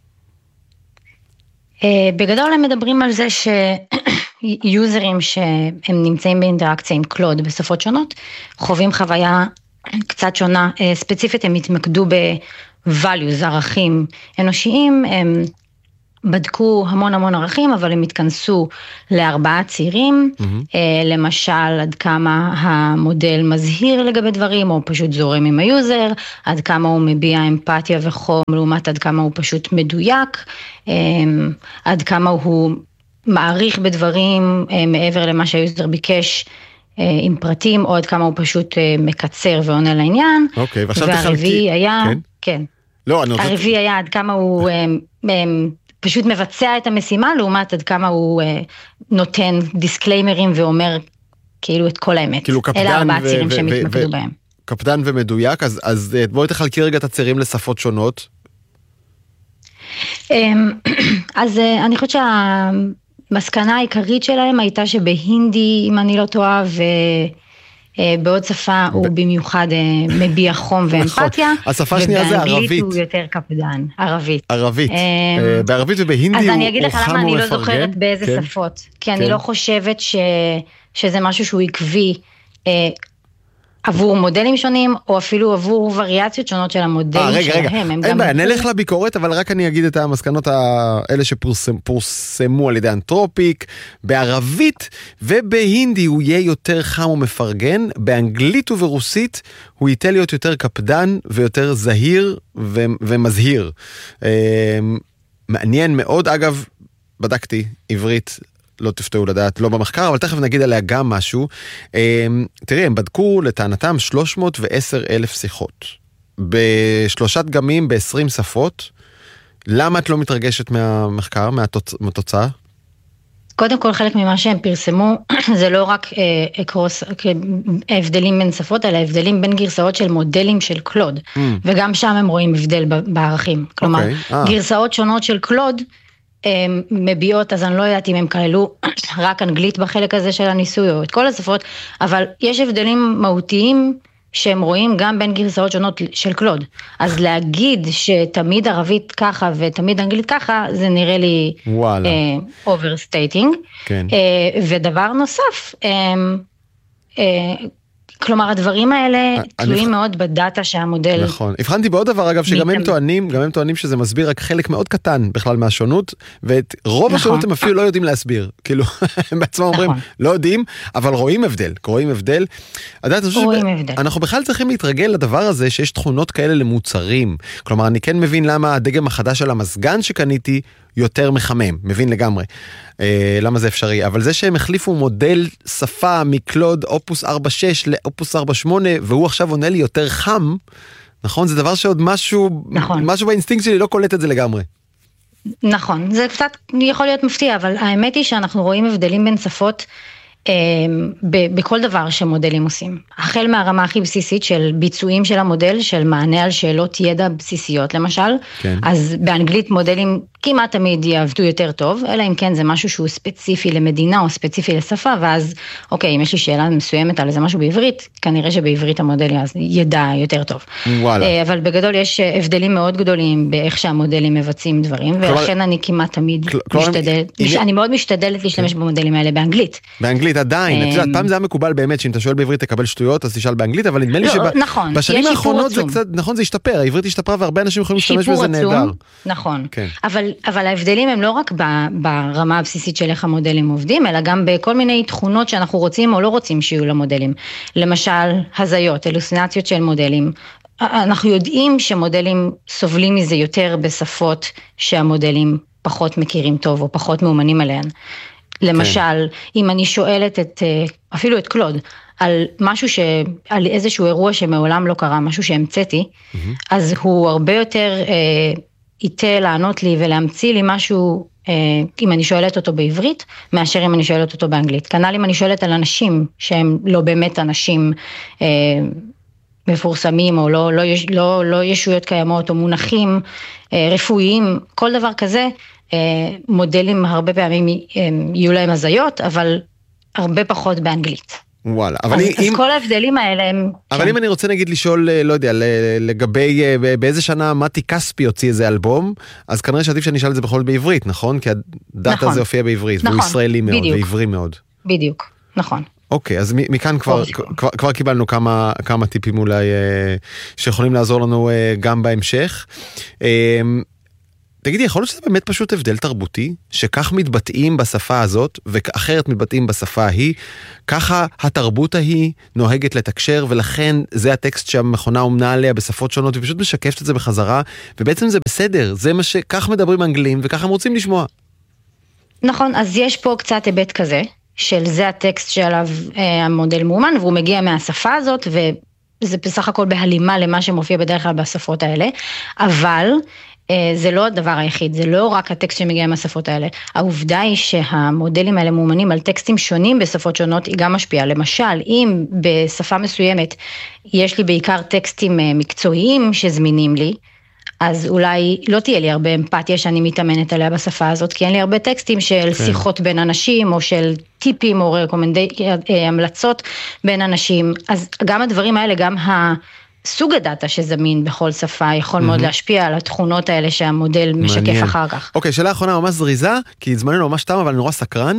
בגדול הם מדברים על זה שיוזרים שהם נמצאים באינטראקציה עם קלוד בשפות שונות, חווים חוויה קצת שונה, ספציפית הם התמקדו ב-values, ערכים אנושיים, הם בדקו המון המון ערכים, אבל הם התכנסו לארבעה צירים, mm-hmm. למשל עד כמה המודל מזהיר לגבי דברים, או פשוט זורם עם היוזר, עד כמה הוא מביע אמפתיה וחום, לעומת עד כמה הוא פשוט מדויק, עד כמה הוא מעריך בדברים מעבר למה שהיוזר ביקש, עם פרטים, או עד כמה הוא פשוט מקצר ועונה לעניין. אוקיי, ועכשיו תחלקי. והרביעי היה, כן. כן. לא, אני רוצה... הרביעי היה עד כמה הוא פשוט מבצע את המשימה, לעומת עד כמה הוא נותן דיסקליימרים ואומר כאילו את כל האמת. כאילו קפדן אלה ארבעה צירים שהם התמקדו בהם. קפדן ומדויק, אז, אז בואי תחלקי רגע את הצירים לשפות שונות. אז אני חושבת שהמסקנה העיקרית שלהם הייתה שבהינדי, אם אני לא טועה, ובעוד שפה הוא במיוחד מביע חום ואמפתיה. השפה השנייה זה ערבית. ובאנגלית הוא יותר קפדן, ערבית. ערבית. בערבית ובהינדי הוא חם ומפרגן. אז אני אגיד לך למה אני לא זוכרת באיזה שפות, כי אני לא חושבת שזה משהו שהוא עקבי, עבור מודלים שונים, או אפילו עבור וריאציות שונות של המודלים רגע, שלהם. רגע, רגע, אין בעיה, נלך לביקורת, אבל רק אני אגיד את המסקנות האלה שפורסמו על ידי אנתרופיק, בערבית ובהינדי הוא יהיה יותר חם ומפרגן, באנגלית וברוסית הוא ייתה להיות יותר קפדן ויותר זהיר ו- ומזהיר. מעניין מאוד, אגב, בדקתי עברית, לא תפתעו לדעת, לא במחקר, אבל תכף נגיד עליה גם משהו. תראי, הם בדקו לטענתם שלוש מאות ועשר אלף שיחות, בשלושה דגמים ב-עשרים שפות. למה את לא מתרגשת מהמחקר, מהתוצאה? קודם כל, חלק ממה שהם פרסמו, זה לא רק הבדלים בין שפות, אלא הבדלים בין גרסאות של מודלים של קלוד, וגם שם הם רואים הבדל בערכים. כלומר, גרסאות שונות של קלוד, מביעות, אז אני לא יודעת אם הם כללו רק אנגלית בחלק הזה של הניסוי, או את כל השפות, אבל יש הבדלים מהותיים שהם רואים גם בין גרסאות שונות של קלוד. אז להגיד שתמיד ערבית ככה ותמיד אנגלית ככה, זה נראה לי overstating. כן. ודבר נוסף, כלומר, הדברים האלה תלויים מאוד בדאטה שהמודל... נכון. הבחנתי בעוד דבר, אגב, שגם הם טוענים, גם הם טוענים שזה מסביר רק חלק מאוד קטן בכלל מהשונות, ואת רוב השונות הם אפילו לא יודעים להסביר. כאילו, הם בעצמם אומרים, לא יודעים, אבל רואים הבדל, רואים הבדל. רואים הבדל. אנחנו בכלל צריכים להתרגל לדבר הזה שיש תכונות כאלה למוצרים. כלומר, אני כן מבין למה הדגם החדש של המסגן שקניתי יותר מחמם, מבין לגמרי. אה, למה זה אפשרי? אבל זה שהם החליפו מודל שפה מקלוד אופוס ארבע שש לאופוס ארבע שמונה, והוא עכשיו עונה לי יותר חם, נכון? זה דבר שעוד משהו, נכון. משהו באינסטינקט שלי לא קולט את זה לגמרי. נכון, זה קצת יכול להיות מפתיע, אבל האמת היא שאנחנו רואים הבדלים בין שפות, בכל דבר שמודלים עושים. החל מהרמה הכי בסיסית של ביצועים של המודל, של מענה על שאלות ידע בסיסיות למשל, כן. אז באנגלית מודלים כמעט תמיד יעבדו יותר טוב, אלא אם כן זה משהו שהוא ספציפי למדינה או ספציפי לשפה, ואז אוקיי, אם יש לי שאלה מסוימת על איזה משהו בעברית, כנראה שבעברית המודל ידע יותר טוב. וואלה. אבל בגדול יש הבדלים מאוד גדולים באיך שהמודלים מבצעים דברים, ולכן אני כמעט תמיד משתדלת, אני מאוד משתדלת להשתמש במודלים האלה באנגלית. באנגלית עדיין, את יודעת, פעם זה היה מקובל באמת, שאם אתה שואל בעברית תקבל שטויות, אז תשאל באנגלית, אבל נדמה לי שבשנים האחרונות זה קצת, נכון, זה השתפר, העברית השתפרה, והרבה אנשים יכולים להשתמש בזה נהדר. נכון, אבל, אבל ההבדלים הם לא רק ברמה הבסיסית של איך המודלים עובדים, אלא גם בכל מיני תכונות שאנחנו רוצים או לא רוצים שיהיו למודלים. למשל, הזיות, אלוסינציות של מודלים. אנחנו יודעים שמודלים סובלים מזה יותר בשפות שהמודלים פחות מכירים טוב או פחות מאומנים עליהן. למשל, אם אני שואלת את, אפילו את קלוד, על משהו ש, על איזשהו אירוע שמעולם לא קרה, משהו שהמצאתי, אז הוא הרבה יותר ייתה לענות לי ולהמציא לי משהו, אם אני שואלת אותו בעברית, מאשר אם אני שואלת אותו באנגלית. כנ"ל אם אני שואלת על אנשים שהם לא באמת אנשים מפורסמים, או לא, לא, לא, לא ישויות קיימות, או מונחים רפואיים, כל דבר כזה, מודלים הרבה פעמים יהיו להם הזיות, אבל הרבה פחות באנגלית. וואלה, אבל אז, אם... אז כל ההבדלים האלה הם... אבל כן. אם אני רוצה נגיד לשאול, לא יודע, לגבי באיזה שנה מתי כספי הוציא איזה אלבום, אז כנראה שעדיף שאני אשאל את זה בכל בעברית, נכון? כי הדאטה נכון. הזה הופיע בעברית, נכון. והוא ישראלי מאוד, בדיוק. ועברי מאוד. בדיוק, נכון. אוקיי, אז מכאן כבר, כבר, כבר קיבלנו כמה, כמה טיפים אולי שיכולים לעזור לנו גם בהמשך. תגידי, יכול להיות שזה באמת פשוט הבדל תרבותי, שכך מתבטאים בשפה הזאת, ואחרת מתבטאים בשפה ההיא, ככה התרבות ההיא נוהגת לתקשר, ולכן זה הטקסט שהמכונה אומנה עליה בשפות שונות, ופשוט משקפת את זה בחזרה, ובעצם זה בסדר, זה מה שכך מדברים אנגלים, וכך הם רוצים לשמוע. נכון, אז יש פה קצת היבט כזה, של זה הטקסט שעליו אה, המודל מאומן, והוא מגיע מהשפה הזאת, וזה בסך הכל בהלימה למה שמופיע בדרך כלל בשפות האלה, אבל זה לא הדבר היחיד, זה לא רק הטקסט שמגיע מהשפות האלה. העובדה היא שהמודלים האלה מאומנים על טקסטים שונים בשפות שונות, היא גם משפיעה. למשל, אם בשפה מסוימת יש לי בעיקר טקסטים מקצועיים שזמינים לי, אז אולי לא תהיה לי הרבה אמפתיה שאני מתאמנת עליה בשפה הזאת, כי אין לי הרבה טקסטים של שיחות בין אנשים, או של טיפים, או רקומנדי, המלצות בין אנשים. אז גם הדברים האלה, גם ה... סוג הדאטה שזמין בכל שפה יכול מאוד להשפיע על התכונות האלה שהמודל משקף אחר כך. אוקיי, שאלה האחרונה ממש זריזה, כי זמננו ממש תם, אבל אני נורא סקרן.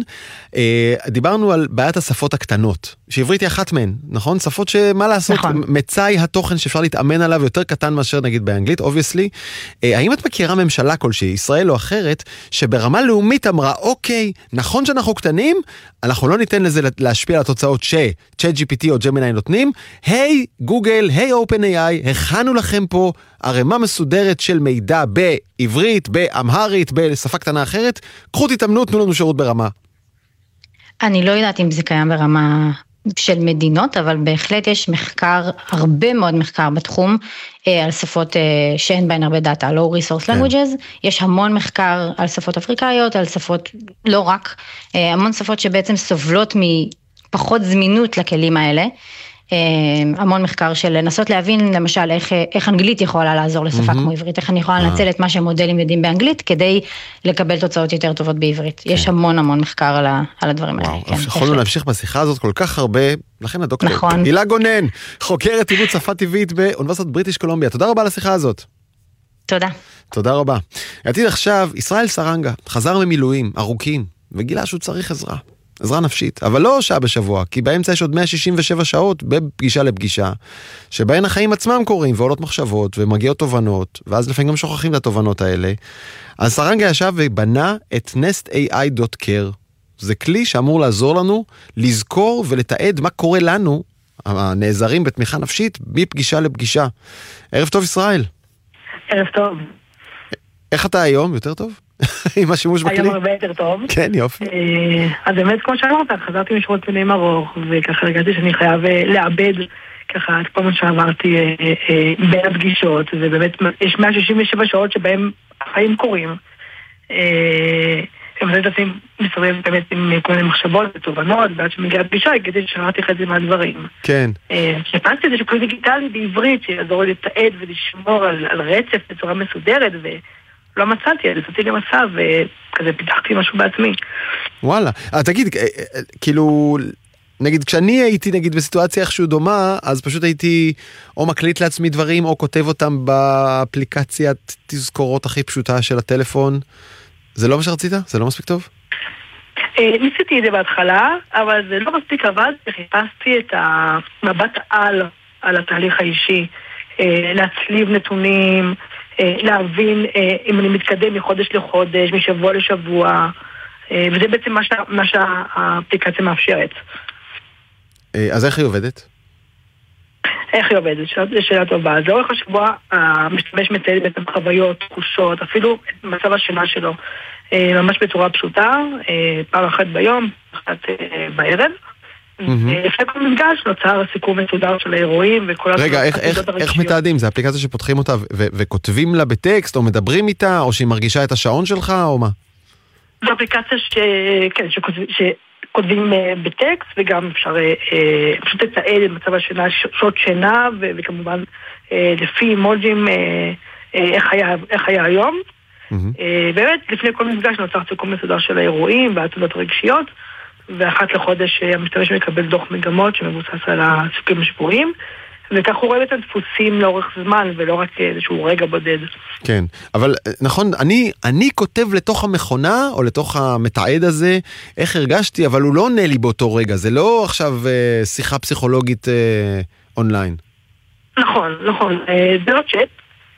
דיברנו על בעיית השפות הקטנות, שעברית היא אחת מהן, נכון? שפות שמה לעשות, מצאי התוכן שאפשר להתאמן עליו יותר קטן מאשר נגיד באנגלית, obviously. האם את מכירה ממשלה כלשהי, ישראל או אחרת, שברמה לאומית אמרה, אוקיי, נכון שאנחנו קטנים, אנחנו לא ניתן לזה להשפיע על התוצאות ש-צ'אט ג'י פי טי או ג'מיני נותנים. היי, גוגל, היי, אופן איי איי, הכנו לכם פה הרמה מסודרת של מידע בעברית, באמהרית, בשפה קטנה אחרת. קחו תתאמנו, תנו לנו שירות ברמה. אני לא יודעת אם זה קיים ברמה של מדינות, אבל בהחלט יש מחקר, הרבה מאוד מחקר בתחום, על שפות שאין בהן הרבה דאטה, low resource languages, יש המון מחקר על שפות אפריקאיות, על שפות, לא רק, המון שפות שבעצם סובלות מפחות זמינות לכלים האלה, המון מחקר של לנסות להבין למשל איך, איך אנגלית יכולה לעזור לשפה כמו עברית, איך אני יכולה לנצל את מה שהמודלים יודעים באנגלית כדי לקבל תוצאות יותר טובות בעברית. יש המון המון מחקר על, ה, על הדברים האלה. יכולנו להמשיך בשיחה הזאת כל כך הרבה, לכן הדוקטור. נכון. הילה גונן, חוקרת עיבוד שפה טבעית באוניברסיטת בריטיש קולומביה. תודה רבה על השיחה הזאת. תודה. תודה רבה. עתיד עכשיו, ישראל סרנגה, חזר ממילואים ארוכים, וגילה שהוא צריך עזרה. עזרה נפשית, אבל לא שעה בשבוע, כי באמצע יש עוד מאה שישים ושבע שעות בפגישה לפגישה, שבהן החיים עצמם קורים, ועולות מחשבות, ומגיעות תובנות, ואז לפעמים גם שוכחים את התובנות האלה. אז סרנגה ישב ובנה את נסט איי איי דוט קייר. זה כלי שאמור לעזור לנו לזכור ולתעד מה קורה לנו, הנעזרים בתמיכה נפשית, בפגישה לפגישה. ערב טוב ישראל. ערב טוב. איך אתה היום? יותר טוב? עם השימוש בכלי? היום הרבה יותר טוב. כן, יופי. אז באמת, כמו שאמרת, חזרתי משירות פנים ארוך, וככה הרגעתי שאני חייב לאבד ככה את כל מה שעברתי בין הפגישות, ובאמת יש מאה שישים ושבע שעות שבהם החיים קורים. הם באמת עושים מסתובב באמת עם כל מיני מחשבות ותובנות, ועד שמגיעה הפגישה, כדי שראיתי חצי מהדברים. כן. שפנתי את זה שכלי דיגיטלי בעברית, שיעזור לי לתעד ולשמור על רצף בצורה מסודרת, ו... לא מצאתי, אז יצאתי למסע וכזה פיתחתי משהו בעצמי. וואלה, תגיד, כאילו, נגיד כשאני הייתי נגיד בסיטואציה איכשהו דומה, אז פשוט הייתי או מקליט לעצמי דברים, או כותב אותם באפליקציית תזכורות הכי פשוטה של הטלפון. זה לא מה שרצית? זה לא מספיק טוב? ניסיתי את זה בהתחלה, אבל זה לא מספיק עבד, וחיפשתי את המבט על, על התהליך האישי, להצליב נתונים, להבין אם אני מתקדם מחודש לחודש, משבוע לשבוע, וזה בעצם מה שהאפליקציה מאפשרת. אז איך היא עובדת? איך היא עובדת? זו שאלה טובה. אז לאורך השבוע המשתמש מתעד בעצם חוויות, תחושות, אפילו את מצב השינה שלו, ממש בצורה פשוטה, פעם אחת ביום, אחת בערב. לפני כל מפגש נוצר הסיכום מסודר של האירועים וכל רגע, איך מתעדים? זה אפליקציה שפותחים אותה וכותבים לה בטקסט או מדברים איתה או שהיא מרגישה את השעון שלך או מה? זו אפליקציה שכותבים בטקסט וגם אפשר פשוט לתעד את מצב השינה, שעות שינה וכמובן לפי אימוג'ים איך היה היום. באמת לפני כל מפגש נוצר סיכום מסודר של האירועים והתעודות הרגשיות, ואחת לחודש המשתמש מקבל דוח מגמות שמבוסס על הסיכומים השבועיים, וכך הוא רואה את הדפוסים לאורך זמן ולא רק איזשהו רגע בודד. כן, אבל נכון, אני, אני כותב לתוך המכונה או לתוך המתעד הזה איך הרגשתי, אבל הוא לא עונה לי באותו רגע, זה לא עכשיו אה, שיחה פסיכולוגית אה, אונליין. נכון, נכון, זה לא צ'אט,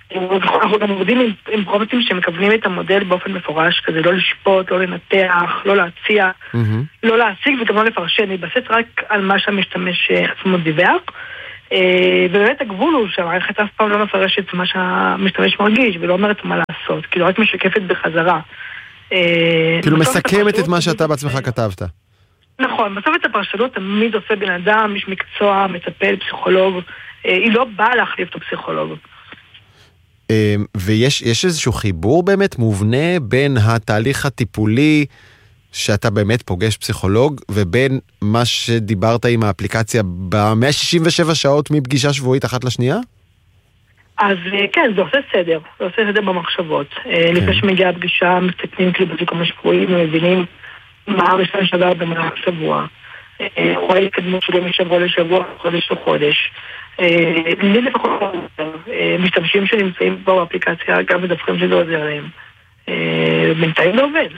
אנחנו גם עובדים עם, עם פרומטים שמכוונים את המודל באופן מפורש, כזה לא לשפוט, לא לנתח, לא להציע, mm-hmm. לא להשיג וגם לא לפרשן, להתבסס רק על מה שהמשתמש עצמו דיווח. ובאמת הגבול הוא שהמערכת אף פעם לא מפרשת מה שהמשתמש מרגיש ולא אומרת מה לעשות, כאילו רק משקפת בחזרה. כאילו מסכמת את מה שאתה בעצמך כתבת. נכון, בסוף את הפרשנות תמיד עושה בן אדם, יש מקצוע, מטפל, פסיכולוג, היא לא באה להחליף את הפסיכולוג. ויש איזשהו חיבור באמת מובנה בין התהליך הטיפולי שאתה באמת פוגש פסיכולוג, ובין מה שדיברת עם האפליקציה ב-מאה שישים ושבע שעות מפגישה שבועית אחת לשנייה? אז כן, זה עושה סדר, זה עושה סדר במחשבות. לפני שמגיעה הפגישה, מסתכלים כאילו בזיכום השבועיים, ומבינים מה המשתנה שווה במהלך שבוע. רואה התקדמות שלו משבוע לשבוע, חודש לחודש. לי לפחות משתמשים שנמצאים פה באפליקציה, גם מדווחים שזה עוזר להם. בינתיים זה עובד.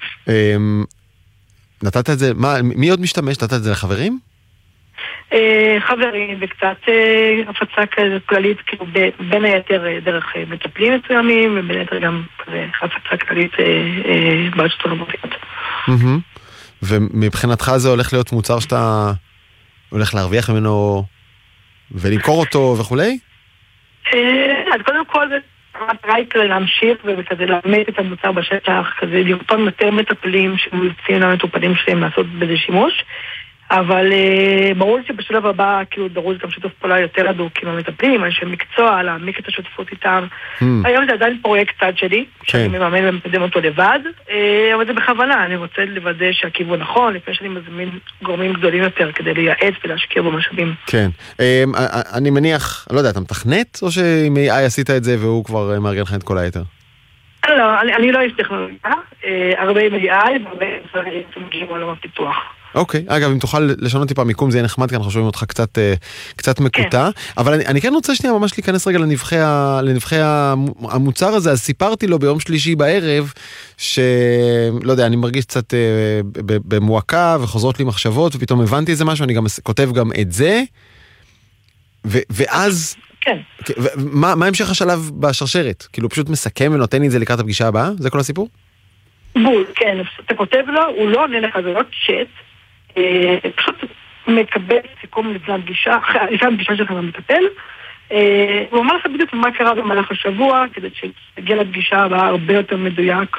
נתת את זה, מה, מי עוד משתמש? נתת את זה לחברים? חברים, וקצת הפצה כללית, כאילו בין היתר דרך מטפלים מסוימים, ובין היתר גם הפצה כללית בארצות הברית. ומבחינתך זה הולך להיות מוצר שאתה הולך להרוויח ממנו ולמכור אותו וכולי? אז קודם כל זה המטרה היא כדי להמשיך וכדי להעמיד את המוצר בשטח, כדי לרתום יותר מטפלים שמוצאים למטופלים שלהם לעשות בזה שימוש, אבל ברור שבשלב הבא כאילו דרוש גם שיתוף פעולה יותר הדוק עם המטפלים, אנשי מקצוע, להעמיק את השותפות איתם. היום זה עדיין פרויקט צד שלי, שאני מממן ומקדם אותו לבד, אבל זה בכוונה, אני רוצה לוודא שהכיוון נכון, לפני שאני מזמין גורמים גדולים יותר כדי לייעץ ולהשקיע במשאבים. כן, אני מניח, לא יודע, אתה מתכנת, או שעם איי איי עשית את זה והוא כבר מארגן לך את כל היתר? לא, אני לא יש טכנולוגיה, הרבה עם איי איי, והרבה מגיעים לעולם הפיתוח. אוקיי, אגב, אם תוכל לשנות טיפה מיקום, זה יהיה נחמד, כי אנחנו שומעים אותך קצת, קצת מקוטע, אבל אני, אני כן רוצה שנייה ממש להיכנס רגע לנבחי, לנבחי המוצר הזה, אז סיפרתי לו ביום שלישי בערב, שלא יודע, אני מרגיש קצת במועקה, וחוזרות לי מחשבות, ופתאום הבנתי איזה משהו, אני גם כותב גם את זה, ו, ואז... כן. מה, מה המשך השלב בשרשרת? כאילו, פשוט מסכם ונותן לי את זה לקראת הפגישה הבאה? זה כל הסיפור? בול, כן, אתה כותב לו, הוא לא עונה לך, זה לא צ'אט, פשוט מקבל סיכום לפני הפגישה, לפני הפגישה שלך במטפל, הוא אומר לך בדיוק מה קרה במהלך השבוע, כדי שתגיע לפגישה הבאה הרבה יותר מדויק,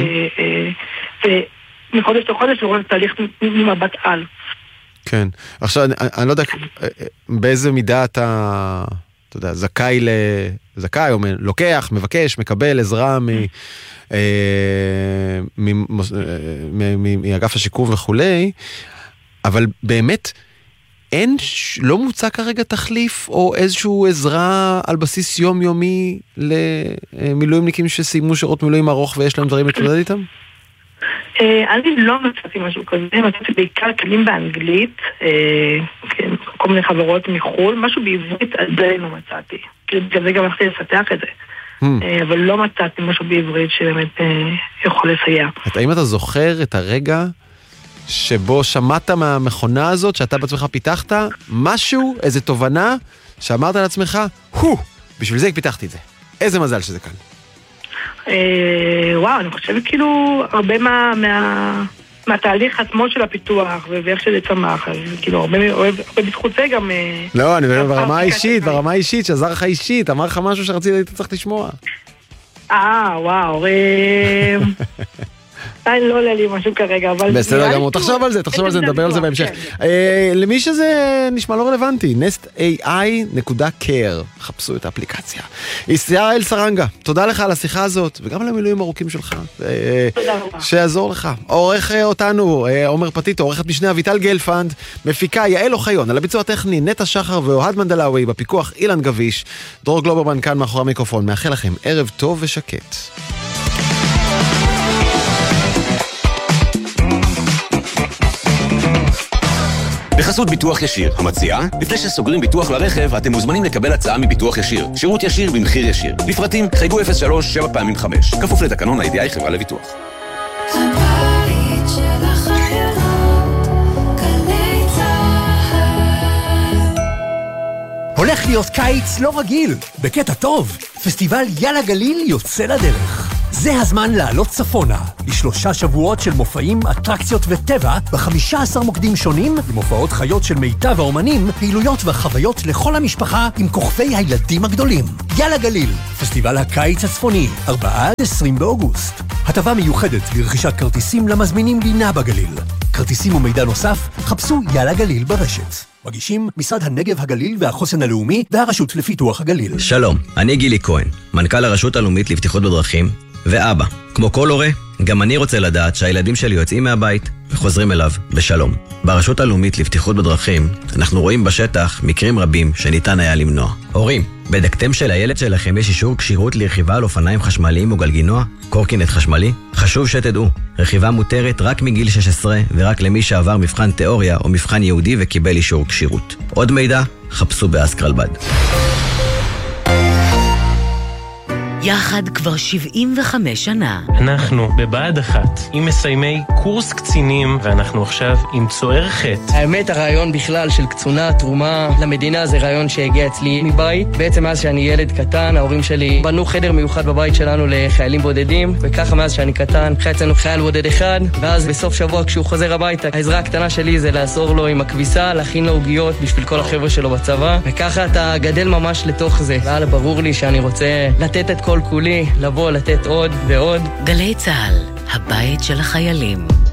ומחודש לחודש הוא רואה תהליך ממבט על. כן, עכשיו אני לא יודע באיזה מידה אתה, אתה יודע, זכאי ל... זכאי, או לוקח, מבקש, מקבל עזרה מ... מאגף השיקום וכולי, אבל באמת אין, לא מוצא כרגע תחליף או איזשהו עזרה על בסיס יומיומי למילואימניקים שסיימו שירות מילואים ארוך ויש להם דברים להתמודד איתם? אני לא מצאתי משהו כזה, מצאתי בעיקר כלים באנגלית, כל מיני חברות מחול, משהו בעברית עדיין לא מצאתי, כזה גם הלכתי לפתח את זה. אבל לא מצאתי משהו בעברית שבאמת יכול לסייע. האם אתה זוכר את הרגע שבו שמעת מהמכונה הזאת שאתה בעצמך פיתחת משהו, איזו תובנה שאמרת לעצמך, הו, בשביל זה פיתחתי את זה. איזה מזל שזה כאן. וואו, אני חושבת כאילו הרבה מהתהליך עצמו של הפיתוח ואיך שזה צמח, אז כאילו הרבה בזכות זה גם... לא, אני מדבר ברמה האישית, ברמה האישית, שעזר לך אישית, אמר לך משהו שרציתי, היית צריך לשמוע. אה, וואו, עדיין לא עולה לי משהו כרגע, אבל... בסדר גמור, תחשוב על זה, תחשוב על זה, נדבר על זה בהמשך. למי שזה נשמע לא רלוונטי, נסט איי איי דוט קייר, חפשו את האפליקציה. ישראל סרנגה, תודה לך על השיחה הזאת, וגם על המילואים ארוכים שלך. תודה רבה. שיעזור לך. עורך אותנו, עומר פטיטו, עורכת משנה אביטל גלפנד, מפיקה יעל אוחיון, על הביצוע הטכני, נטע שחר ואוהד מנדלאווי, בפיקוח אילן גביש, דרור גלוברמן כאן מאחורי המיקרופון, מאחל לכם ערב טוב ושקט. בחסות ביטוח ישיר, המציעה, לפני שסוגרים ביטוח לרכב, אתם מוזמנים לקבל הצעה מביטוח ישיר. שירות ישיר במחיר ישיר. לפרטים, חייגו אפס שלוש שבע פעמים חמש. כפוף לתקנון ה-איי די איי חברה לביטוח. הבית של החיילות, גלי צהל. הולך להיות קיץ לא רגיל, בקטע טוב. פסטיבל יאללה גליל יוצא לדרך. זה הזמן לעלות צפונה, לשלושה שבועות של מופעים, אטרקציות וטבע, ב-חמישה עשר מוקדים שונים, למופעות חיות של מיטב האומנים, פעילויות וחוויות לכל המשפחה עם כוכבי הילדים הגדולים. יאללה גליל, פסטיבל הקיץ הצפוני, ארבעה עד עשרים באוגוסט. הטבה מיוחדת לרכישת כרטיסים למזמינים לינה בגליל. כרטיסים ומידע נוסף, חפשו יאללה גליל ברשת. מגישים משרד הנגב הגליל והחוסן הלאומי והרשות לפיתוח הגליל. שלום, אני גילי כהן, מנכ"ל הרשות הלאומית לבטיחות בדרכים ואבא. כמו כל הורה, גם אני רוצה לדעת שהילדים שלי יוצאים מהבית וחוזרים אליו בשלום. ברשות הלאומית לבטיחות בדרכים אנחנו רואים בשטח מקרים רבים שניתן היה למנוע. הורים, בדקתם שלילד שלכם יש אישור כשירות לרכיבה על אופניים חשמליים או גלגינוע, קורקינט חשמלי? חשוב שתדעו, רכיבה מותרת רק מגיל שש עשרה ורק למי שעבר מבחן תיאוריה או מבחן יהודי וקיבל אישור כשירות. עוד מידע, חפשו באסקרלבד. יחד כבר שבעים וחמש שנה. אנחנו בבה"ד אחת עם מסיימי קורס קצינים, ואנחנו עכשיו עם צוער ח'. האמת, הרעיון בכלל של קצונה, תרומה למדינה, זה רעיון שהגיע אצלי מבית. בעצם מאז שאני ילד קטן, ההורים שלי בנו חדר מיוחד בבית שלנו לחיילים בודדים, וככה מאז שאני קטן, חי אצלנו חייל בודד אחד, ואז בסוף שבוע כשהוא חוזר הביתה, העזרה הקטנה שלי זה לעזור לו עם הכביסה, להכין לו עוגיות בשביל כל החבר'ה שלו בצבא, וככה אתה גדל ממש לתוך זה. והיה ברור לי שאני רוצה לתת את כל כולי, לבוא, לתת עוד ועוד. גלי צהל, הבית של החיילים.